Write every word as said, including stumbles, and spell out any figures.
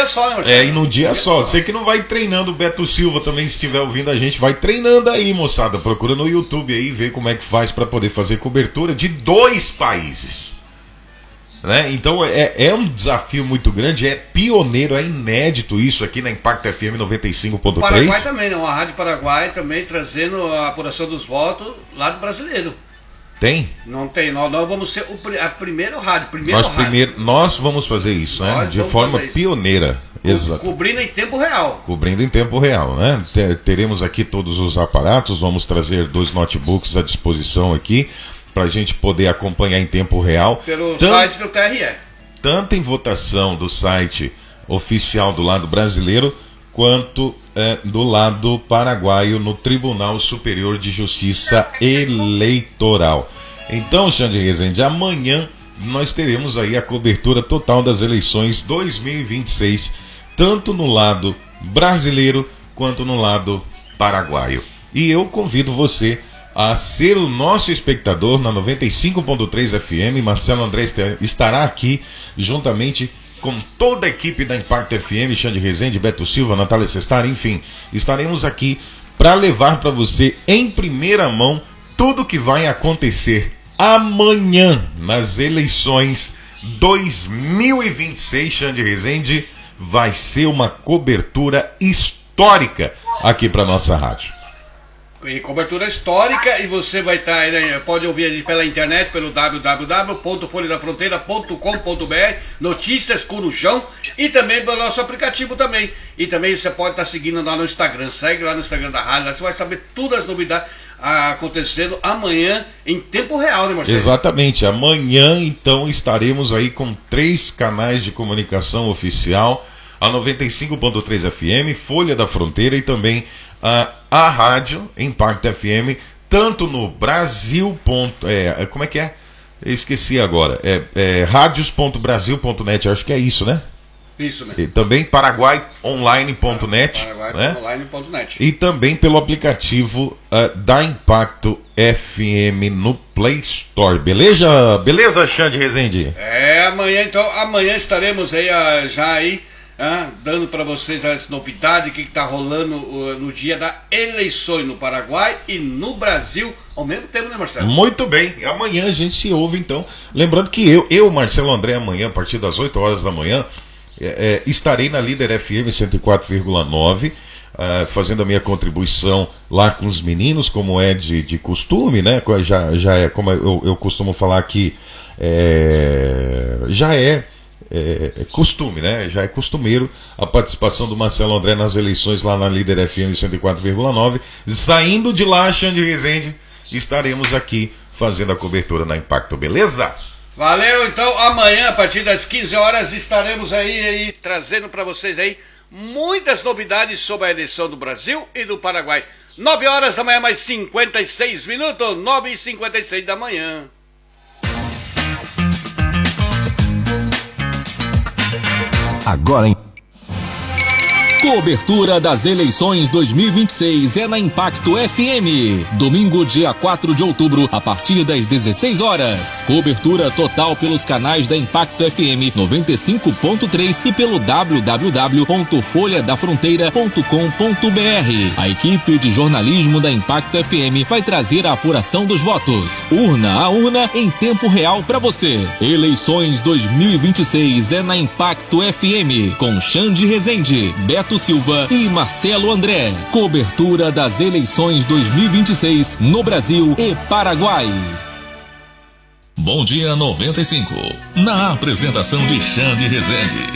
dia só, né, Marcelo? É, e num dia só. Você que não vai treinando, o Beto Silva também, se estiver ouvindo a gente, vai treinando aí, moçada. Procura no YouTube aí, ver como é que faz para poder fazer cobertura de dois países. Né? Então é, é um desafio muito grande, é pioneiro, é inédito isso aqui na Impacto F M noventa e cinco ponto três. Paraguai também, né? Uma rádio Paraguai também trazendo a apuração dos votos lá do brasileiro. Tem? Não tem, nós, nós vamos ser o, a primeiro rádio, primeiro nós, rádio. Primeiro, nós vamos fazer isso, né? Nós De forma pioneira. Co Exato. Cobrindo em tempo real. Cobrindo em tempo real, né? Teremos aqui todos os aparatos, vamos trazer dois notebooks à disposição aqui, para a gente poder acompanhar em tempo real. Pelo tanto, site do T R E. Tanto em votação do site oficial do lado brasileiro, quanto é, do lado paraguaio no Tribunal Superior de Justiça Eleitoral. Então, Xande Rezende, amanhã nós teremos aí a cobertura total das eleições dois mil e vinte e seis, tanto no lado brasileiro quanto no lado paraguaio. E eu convido você a ser o nosso espectador na noventa e cinco ponto três F M. Marcelo André estará aqui juntamente com toda a equipe da Impacto F M, Xande Rezende, Beto Silva, Natália Sestari, enfim, estaremos aqui para levar para você em primeira mão tudo que vai acontecer amanhã nas eleições dois mil e vinte e seis. Xande Rezende, vai ser uma cobertura histórica aqui para nossa rádio. E cobertura histórica, e você vai estar tá, né, pode ouvir ali pela internet, pelo w w w ponto folha da fronteira ponto com ponto b r, notícias Corujão, e também pelo nosso aplicativo também. E também você pode estar tá seguindo lá no Instagram, segue lá no Instagram da rádio, lá você vai saber todas as novidades acontecendo amanhã em tempo real, né, Marcelo? Exatamente, amanhã então estaremos aí com três canais de comunicação oficial, a noventa e cinco ponto três F M, Folha da Fronteira, e também a, a rádio Impacto F M, tanto no Brasil. É, como é que é? Eu esqueci agora. É, é rádios ponto brasil ponto net, acho que é isso, né? Isso mesmo. E também paraguai online ponto net, paraguai né? online ponto net. E também pelo aplicativo uh, da Impacto F M no Play Store. Beleza? Beleza, Xande Rezende? É, amanhã então, amanhã estaremos aí uh, já aí Ah, dando para vocês as novidades que está rolando uh, no dia da eleições no Paraguai e no Brasil ao mesmo tempo, né, Marcelo? Muito bem, amanhã a gente se ouve então. Lembrando que eu, eu Marcelo André, amanhã, a partir das oito horas da manhã, é, é, estarei na Líder F M cento e quatro vírgula nove, uh, fazendo a minha contribuição lá com os meninos, como é de, de costume, né? Já, já é, como eu, eu costumo falar aqui, é, já é. É, é costume, né? Já é costumeiro a participação do Marcelo André nas eleições lá na Líder F M cento e quatro vírgula nove. Saindo de lá, Xande Rezende, estaremos aqui fazendo a cobertura na Impacto, beleza? Valeu, então amanhã a partir das quinze horas estaremos aí, aí trazendo para vocês aí muitas novidades sobre a eleição do Brasil e do Paraguai. nove horas da manhã, mais cinquenta e seis minutos, nove e cinquenta e seis da manhã. Agora, hein? Cobertura das eleições dois mil e vinte e seis é na Impacto F M. Domingo, dia quatro de outubro, a partir das dezesseis horas. Cobertura total pelos canais da Impacto F M noventa e cinco ponto três e pelo w w w ponto folha da fronteira ponto com ponto b r. A equipe de jornalismo da Impacto F M vai trazer a apuração dos votos, urna a urna, em tempo real para você. Eleições dois mil e vinte e seis é na Impacto F M, com Xande Rezende, Beto Silva e Marcelo André. Cobertura das eleições dois mil e vinte e seis no Brasil e Paraguai. Bom dia noventa e cinco. Na apresentação de Xande Rezende.